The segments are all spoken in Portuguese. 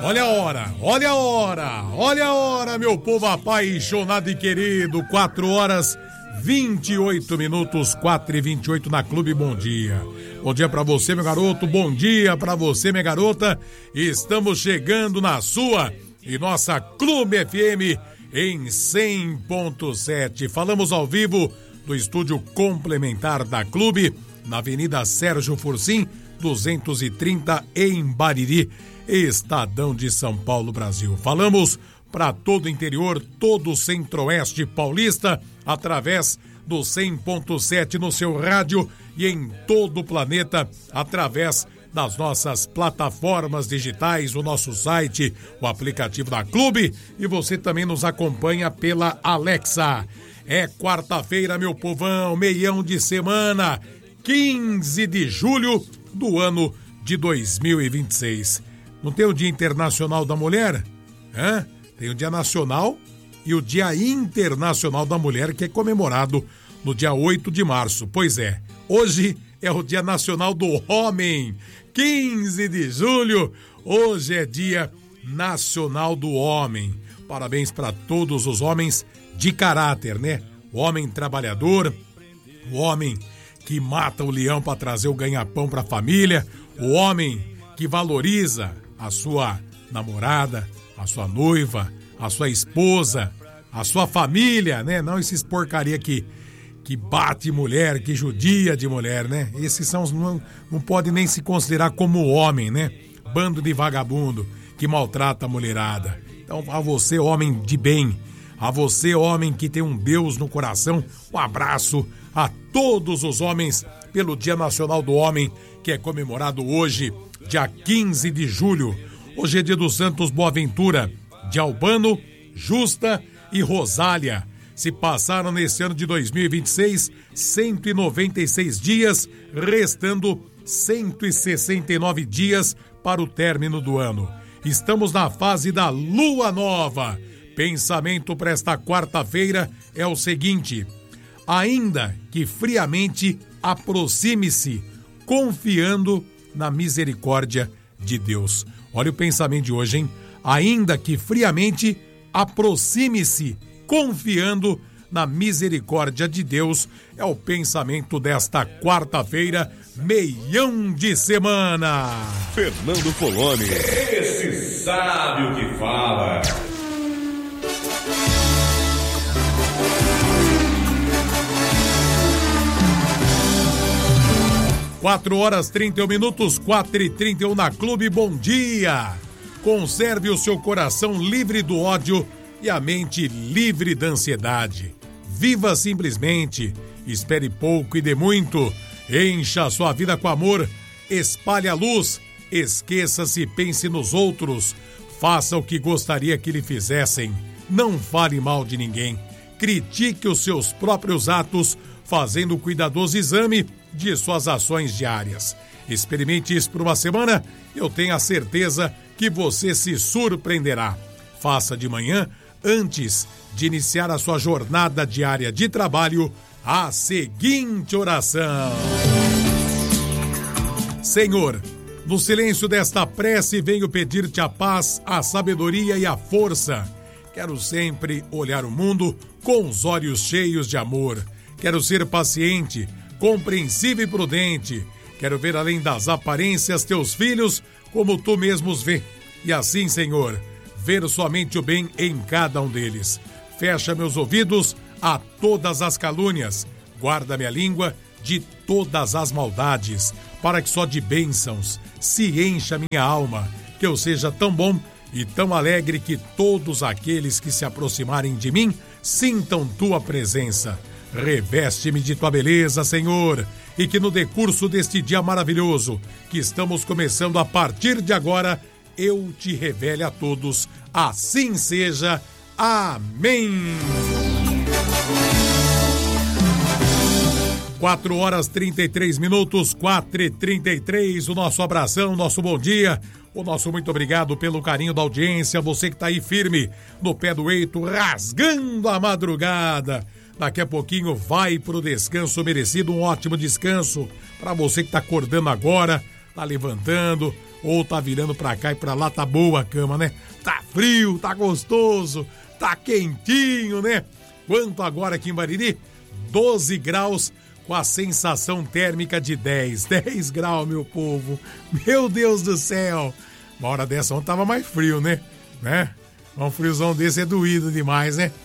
Olha a hora, olha a hora, olha a hora, meu povo apaixonado e querido. 4h28, 4h28 na Clube Bom Dia. Bom dia pra você, meu garoto, bom dia pra você, minha garota. Estamos chegando na sua e nossa Clube FM em 100.7. Falamos ao vivo do estúdio complementar da Clube, na Avenida Sérgio Fursim, 230, em Bariri, Estadão de São Paulo, Brasil. Falamos para todo o interior, todo o centro-oeste paulista, através do 100.7 no seu rádio e em todo o planeta, através das nossas plataformas digitais, o nosso site, o aplicativo da Clube, e você também nos acompanha pela Alexa. É quarta-feira, meu povão, meião de semana, 15 de julho do ano de 2026. Não tem o Dia Internacional da Mulher? Tem o Dia Nacional e o Dia Internacional da Mulher, que é comemorado no dia 8 de março. Pois é, hoje é o Dia Nacional do Homem. 15 de julho, hoje é Dia Nacional do Homem. Parabéns para todos os homens de caráter, né? O homem trabalhador, o homem que mata o leão para trazer o ganha-pão para a família, o homem que valoriza a sua namorada, a sua noiva, a sua esposa, a sua família, né? Não esses porcaria que bate mulher, que judia de mulher, né? Esses são não pode nem se considerar como homem, né? Bando de vagabundo que maltrata a mulherada. Então, a você, homem de bem, a você, homem que tem um Deus no coração, um abraço a todos os homens pelo Dia Nacional do Homem, que é comemorado hoje, dia 15 de julho. Hoje é dia dos Santos Boaventura, de Albano, Justa e Rosália. Se passaram nesse ano de 2026 196 dias, restando 169 dias para o término do ano. Estamos na fase da Lua Nova. Pensamento para esta quarta-feira é o seguinte: ainda que friamente, aproxime-se, confiando na misericórdia de Deus. Olha o pensamento de hoje, hein? Ainda que friamente, aproxime-se, confiando na misericórdia de Deus. É o pensamento desta quarta-feira, meião de semana. Fernando Poloni. Esse sabe o que fala. 4h31, 4h31 na Clube Bom Dia. Conserve o seu coração livre do ódio e a mente livre da ansiedade. Viva simplesmente, espere pouco e dê muito. Encha a sua vida com amor, espalhe a luz, esqueça-se e pense nos outros. Faça o que gostaria que lhe fizessem. Não fale mal de ninguém. Critique os seus próprios atos, fazendo um cuidadoso exame de suas ações diárias. Experimente isso por uma semana, eu tenho a certeza que você se surpreenderá. Faça de manhã, antes de iniciar a sua jornada diária de trabalho, a seguinte oração: Senhor, no silêncio desta prece venho pedir-te a paz, a sabedoria e a força. Quero sempre olhar o mundo com os olhos cheios de amor. Quero ser paciente, compreensivo e prudente. Quero ver além das aparências teus filhos como tu mesmo os vê. E assim, Senhor, ver somente o bem em cada um deles. Fecha meus ouvidos a todas as calúnias. Guarda minha língua de todas as maldades, para que só de bênçãos se encha minha alma. Que eu seja tão bom e tão alegre que todos aqueles que se aproximarem de mim sintam tua presença. Reveste-me de tua beleza, Senhor, e que no decurso deste dia maravilhoso que estamos começando a partir de agora, eu te revele a todos. Assim seja. Amém. 4h33, 4h33, o nosso abração, nosso bom dia, o nosso muito obrigado pelo carinho da audiência, você que tá aí firme, no pé do eito, rasgando a madrugada. Daqui a pouquinho vai pro descanso merecido, um ótimo descanso para você que tá acordando agora, tá levantando, ou tá virando pra cá e pra lá, tá boa a cama, né? Tá frio, tá gostoso, tá quentinho, né? Quanto agora aqui em Bariri? 12 graus com a sensação térmica de 10. 10 graus, meu povo. Meu Deus do céu. Uma hora dessa ontem tava mais frio, né? Um friozão desse é doído demais, né?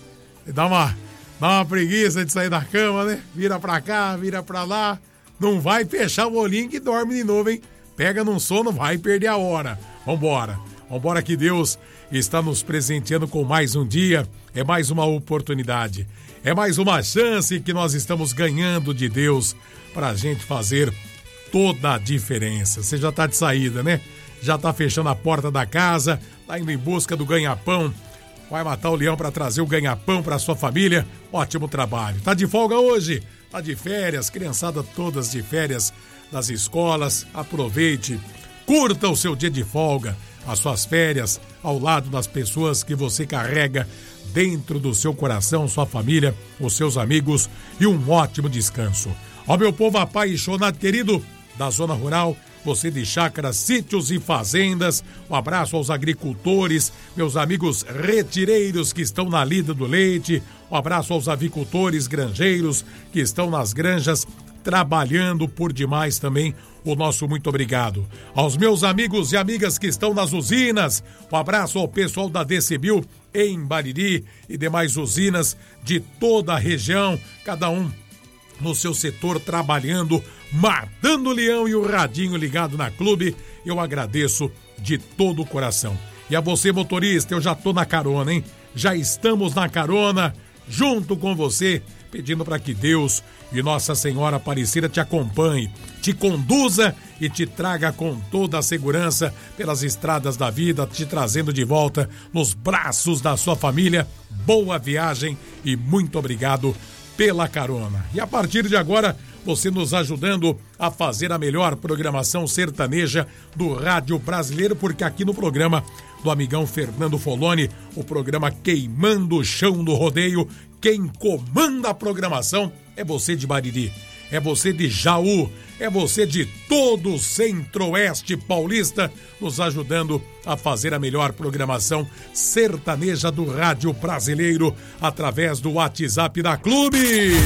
Dá uma preguiça de sair da cama, né? Vira pra cá, vira pra lá. Não vai fechar o olhinho que dorme de novo, hein? Pega num sono, vai perder a hora. Vambora. Vambora que Deus está nos presenteando com mais um dia. É mais uma oportunidade. É mais uma chance que nós estamos ganhando de Deus pra gente fazer toda a diferença. Você já tá de saída, né? Já tá fechando a porta da casa, tá indo em busca do ganha-pão. Vai matar o leão pra trazer o ganha-pão pra sua família. Ótimo trabalho. Tá de folga hoje? Tá de férias, criançada todas de férias das escolas. Aproveite, curta o seu dia de folga, as suas férias, ao lado das pessoas que você carrega dentro do seu coração, sua família, os seus amigos e um ótimo descanso. Ó, meu povo apaixonado querido da zona rural, você de chácaras, sítios e fazendas, um abraço aos agricultores, meus amigos retireiros que estão na lida do leite, um abraço aos avicultores, granjeiros que estão nas granjas, trabalhando por demais também, o nosso muito obrigado. Aos meus amigos e amigas que estão nas usinas, um abraço ao pessoal da Decibel em Bariri e demais usinas de toda a região, cada um no seu setor trabalhando, matando o leão e o radinho ligado na clube. Eu agradeço de todo o coração. E a você, motorista, eu já tô na carona, hein? Já estamos na carona, junto com você, pedindo para que Deus e Nossa Senhora Aparecida te acompanhe, te conduza e te traga com toda a segurança pelas estradas da vida, te trazendo de volta nos braços da sua família. Boa viagem e muito obrigado pela carona. E a partir de agora, você nos ajudando a fazer a melhor programação sertaneja do rádio brasileiro, porque aqui no programa do amigão Fernando Foloni, o programa Queimando o Chão do Rodeio, quem comanda a programação é você de Bariri, é você de Jaú, é você de todo o Centro-Oeste paulista, nos ajudando a fazer a melhor programação sertaneja do rádio brasileiro através do WhatsApp da Clube.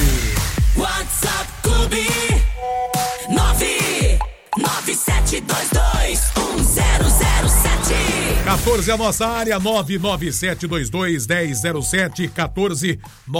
WhatsApp Clube 997221007. 14 a nossa área, 997221007, 14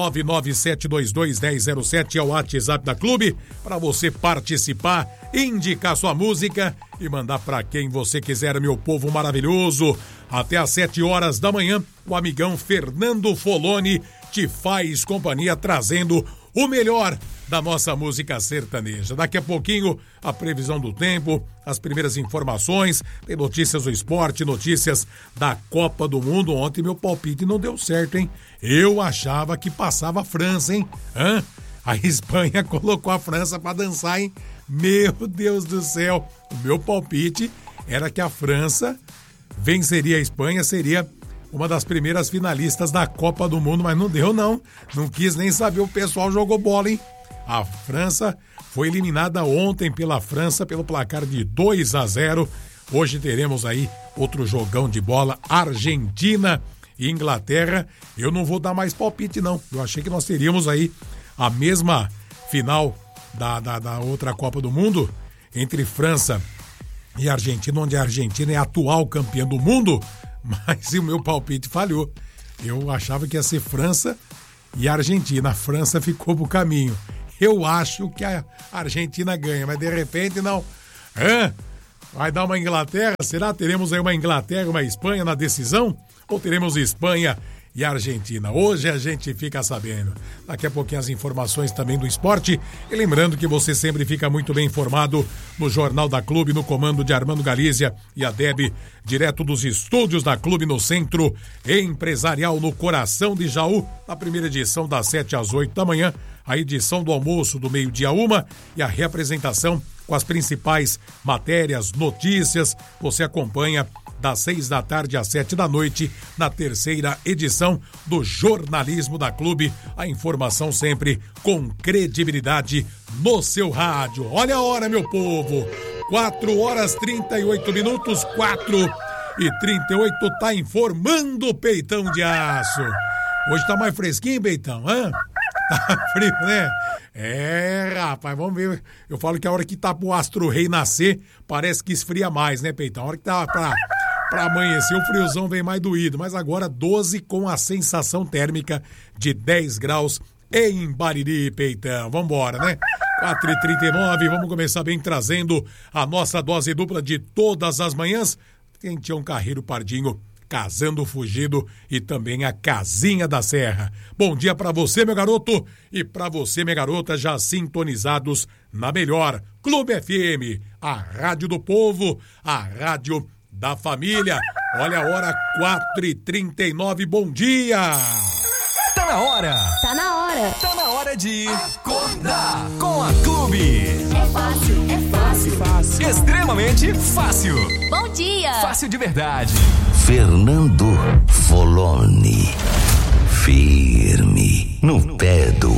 997221007 é o WhatsApp da Clube, para você participar, indicar sua música e mandar para quem você quiser, meu povo maravilhoso. Até às 7 horas da manhã, o amigão Fernando Foloni te faz companhia, trazendo o melhor da nossa música sertaneja. Daqui a pouquinho, a previsão do tempo, as primeiras informações, tem notícias do esporte, notícias da Copa do Mundo. Ontem meu palpite não deu certo, hein? Eu achava que passava a França, hein? A Espanha colocou a França pra dançar, hein? Meu Deus do céu! O meu palpite era que a França venceria a Espanha, seria uma das primeiras finalistas da Copa do Mundo, mas não deu não. Não quis nem saber, o pessoal jogou bola, hein? A França foi eliminada ontem pela França pelo placar de 2-0. Hoje teremos aí outro jogão de bola, Argentina e Inglaterra. Eu não vou dar mais palpite não. Eu achei que nós teríamos aí a mesma final da outra Copa do Mundo entre França e Argentina, onde a Argentina é a atual campeã do mundo, mas o meu palpite falhou. Eu achava que ia ser França e Argentina. A França ficou pro caminho. Eu acho que a Argentina ganha, mas de repente não. Vai dar uma Inglaterra? Será? Teremos aí uma Inglaterra, uma Espanha na decisão? Ou teremos Espanha e Argentina? Hoje a gente fica sabendo. Daqui a pouquinho as informações também do esporte. E lembrando que você sempre fica muito bem informado no Jornal da Clube, no comando de Armando Galizia e a Deb, direto dos estúdios da Clube no Centro Empresarial, no coração de Jaú, na primeira edição das 7 às 8 da manhã, a edição do almoço do meio-dia 1 e a reapresentação com as principais matérias, notícias. Você acompanha das 6 da tarde às 7 da noite, na terceira edição do Jornalismo da Clube. A informação sempre com credibilidade no seu rádio. Olha a hora, meu povo! 4h38, 4h38, tá informando o Peitão de Aço. Hoje tá mais fresquinho, Peitão, hã? Tá frio, né? É, rapaz, vamos ver. Eu falo que a hora que tá pro Astro Rei nascer, parece que esfria mais, né, Peitão? A hora que tá pra amanhecer, o friozão vem mais doído. Mas agora 12 com a sensação térmica de 10 graus em Bariri, Peitão. Vambora, né? 4h39, vamos começar bem trazendo a nossa dose dupla de todas as manhãs. Tião Carreiro Pardinho, Casando Fugido e também a Casinha da Serra. Bom dia pra você, meu garoto, e pra você, minha garota, já sintonizados na melhor Clube FM, a rádio do povo, a rádio da família. Olha a hora, 4h39, bom dia! Tá na hora! Tá na hora! Tá na hora de acordar com a Clube! É fácil, é fácil. Fácil. Extremamente fácil! Bom dia! Fácil de verdade! Fernando Foloni. Firme no pé do